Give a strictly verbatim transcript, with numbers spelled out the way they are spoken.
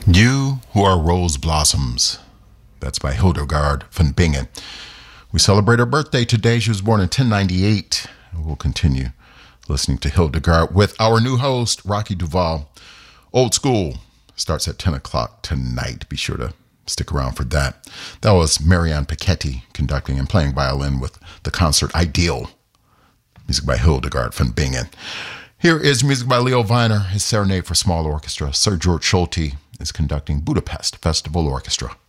You Who Are Rose Blossoms. That's by Hildegard von Bingen. We celebrate her birthday today. She was born in ten ninety-eight. We'll continue listening to Hildegard with our new host, Rocky Duvall. Old School starts at ten o'clock tonight. Be sure to stick around for that. That was Marianne Piketty conducting and playing violin with the concert Ideal. Music by Hildegard von Bingen. Here is music by Leo Weiner, his Serenade for Small Orchestra. Sir George Solti is conducting Budapest Festival Orchestra.